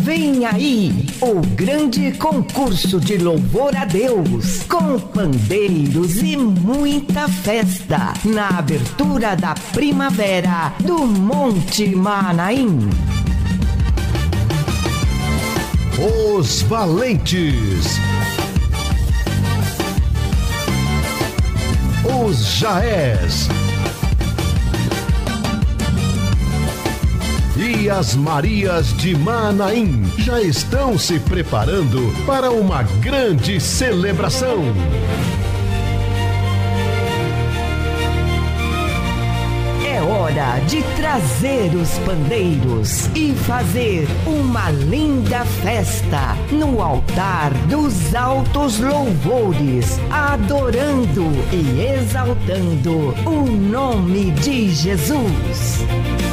Vem aí o grande concurso de louvor a Deus, com pandeiros e muita festa, na abertura da primavera do Monte Manaim. Os Valentes, os Jaés e as Marias de Manaim já estão se preparando para uma grande celebração. É hora de trazer os pandeiros e fazer uma linda festa no altar dos altos louvores, adorando e exaltando o nome de Jesus.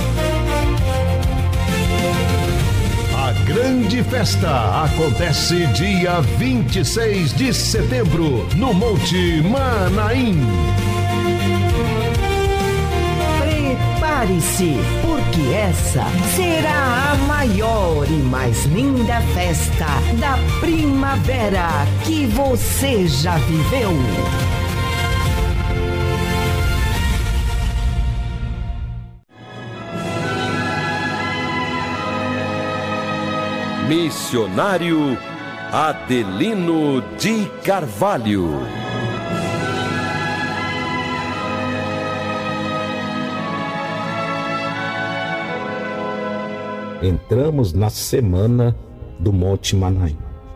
A grande festa acontece dia 26 de setembro no Monte Manaim. Prepare-se, porque essa será a maior e mais linda festa da primavera que você já viveu. Missionário Adelino de Carvalho. Entramos na semana do Monte Manaim.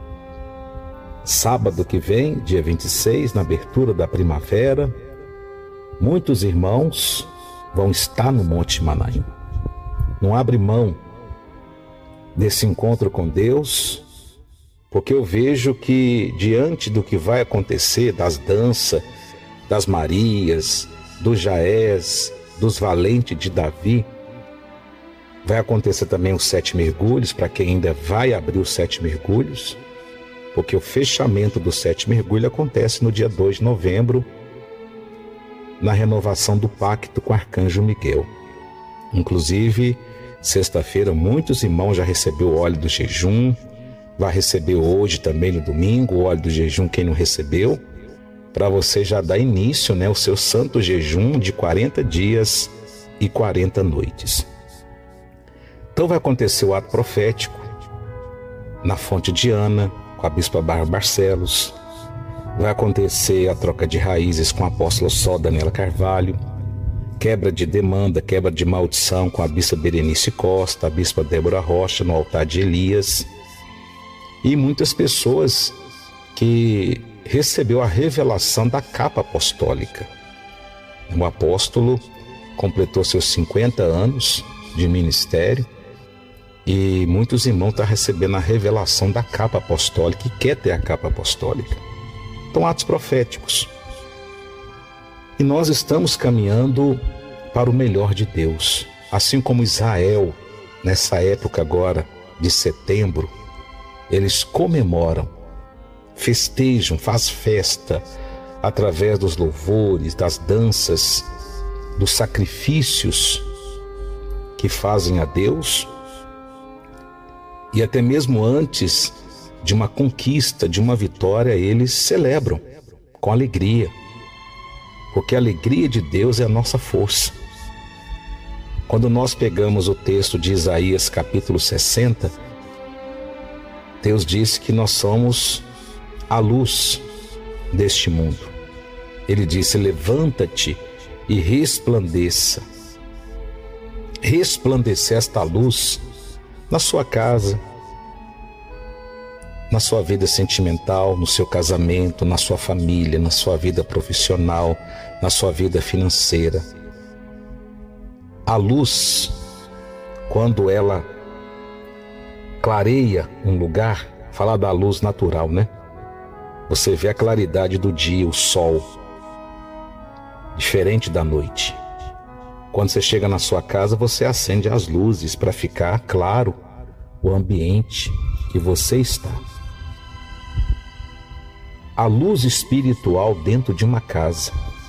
Sábado que vem, dia 26, na abertura da primavera, muitos irmãos vão estar no Monte Manaim. Não abre mão desse encontro com Deus, porque eu vejo que diante do que vai acontecer, das danças, das Marias, dos Jaés, dos Valentes de Davi, vai acontecer também os 7 mergulhos, para quem ainda vai abrir os 7 mergulhos, porque o fechamento dos 7 mergulhos acontece no dia 2 de novembro, na renovação do pacto com o Arcanjo Miguel. Inclusive, sexta-feira, muitos irmãos já receberam o óleo do jejum, vai receber hoje também no domingo o óleo do jejum, quem não recebeu, para você já dar início, o seu santo jejum de 40 dias e 40 noites. Então vai acontecer o ato profético na Fonte de Ana, com a Bispa Bárbara Barcelos, vai acontecer a troca de raízes com a apóstola Só Daniela Carvalho, quebra de demanda, quebra de maldição com a Bispa Berenice Costa, a Bispa Débora Rocha no altar de Elias, e muitas pessoas que recebeu a revelação da capa apostólica. O apóstolo completou seus 50 anos de ministério e muitos irmãos estão recebendo a revelação da capa apostólica e quer ter a capa apostólica. Então, atos proféticos. E nós estamos caminhando para o melhor de Deus. Assim como Israel, nessa época agora de setembro, eles comemoram, festejam, faz festa através dos louvores, das danças, dos sacrifícios que fazem a Deus. E até mesmo antes de uma conquista, de uma vitória, eles celebram com alegria. Porque a alegria de Deus é a nossa força. Quando nós pegamos o texto de Isaías capítulo 60, Deus disse que nós somos a luz deste mundo. Ele disse: levanta-te e resplandeça. Resplandecer esta luz na sua casa, na sua vida sentimental, no seu casamento, na sua família, na sua vida profissional, na sua vida financeira. A luz, quando ela clareia um lugar, falar da luz natural, Você vê a claridade do dia, o sol, diferente da noite. Quando você chega na sua casa, você acende as luzes para ficar claro o ambiente que você está. A luz espiritual dentro de uma casa.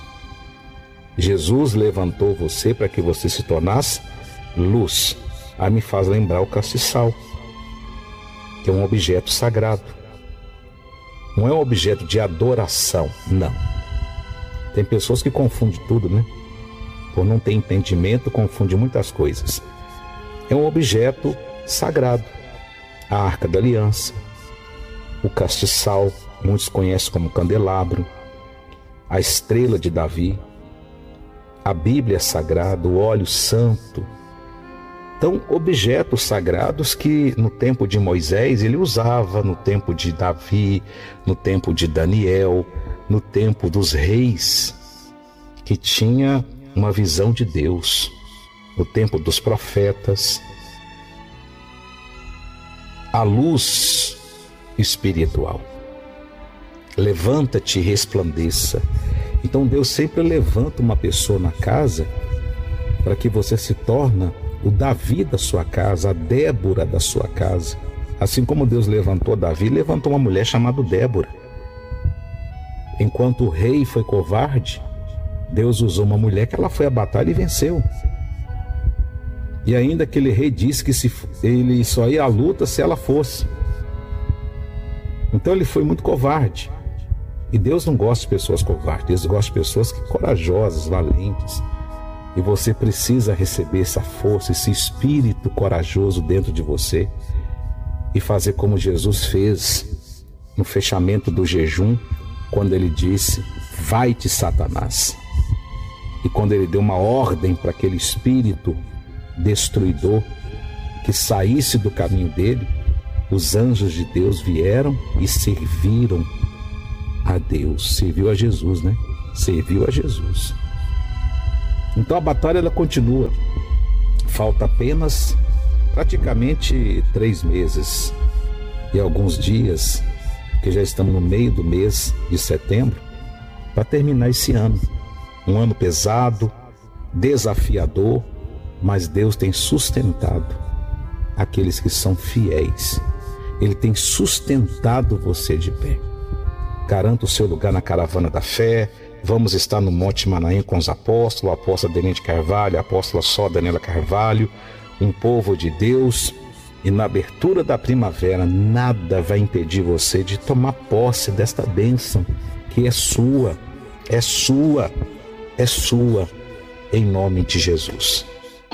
Jesus levantou você para que você se tornasse luz. Aí me faz lembrar o castiçal. é um objeto sagrado. Não é um objeto de adoração, não. Tem pessoas que confundem tudo, né? Por não ter entendimento, confunde muitas coisas. É um objeto sagrado. A Arca da Aliança, o castiçal, muitos conhecem como candelabro, a estrela de Davi, a Bíblia sagrada, o óleo santo. Então, objetos sagrados que no tempo de Moisés ele usava, no tempo de Davi, no tempo de Daniel, no tempo dos reis, que tinha uma visão de Deus, no tempo dos profetas. A luz espiritual. Levanta-te e resplandeça. Então Deus sempre levanta uma pessoa na casa para que você se torne o Davi da sua casa, a Débora da sua casa. Assim como Deus levantou Davi, levantou uma mulher chamada Débora. Enquanto o rei foi covarde, Deus usou uma mulher que ela foi à batalha e venceu. E ainda aquele rei disse que ele só ia à luta se ela fosse. Então ele foi muito covarde. E Deus não gosta de pessoas covardes, Deus gosta de pessoas corajosas, valentes. E você precisa receber essa força, esse espírito corajoso dentro de você e fazer como Jesus fez no fechamento do jejum, quando ele disse: vai-te, Satanás. E quando ele deu uma ordem para aquele espírito destruidor que saísse do caminho dele, os anjos de Deus vieram e serviram a Deus. Serviu a Jesus, né? Serviu a Jesus. Então a batalha ela continua. Falta apenas praticamente 3 meses e alguns dias, que já estamos no meio do mês de setembro, para terminar esse ano. Um ano pesado, desafiador, mas Deus tem sustentado aqueles que são fiéis. Ele tem sustentado você de pé. Garanta o seu lugar na caravana da fé. Vamos estar no Monte Manaim com os apóstolos, a apóstola Adelina de Carvalho, a apóstola Só Daniela Carvalho, um povo de Deus. E na abertura da primavera, nada vai impedir você de tomar posse desta bênção que é sua, é sua, é sua, em nome de Jesus.